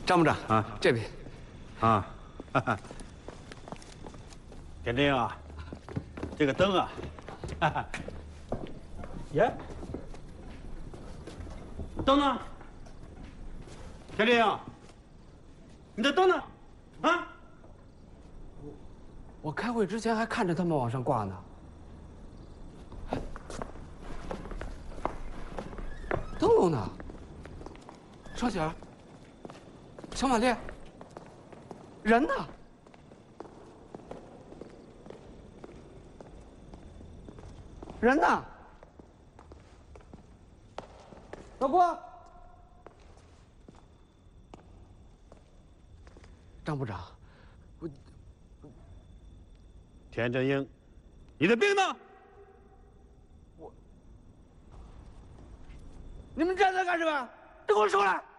张部长啊， 这边。 啊，哈哈。田震啊，这个灯啊，哈哈，耶，灯呢？田震啊，你的灯呢？啊？ 我开会之前还看着他们往上挂呢。灯笼呢？双喜儿，小马烈，人呢？人呢？老郭，张部长， 田振英，你的兵呢？ 你们站在干什么？都给我出来！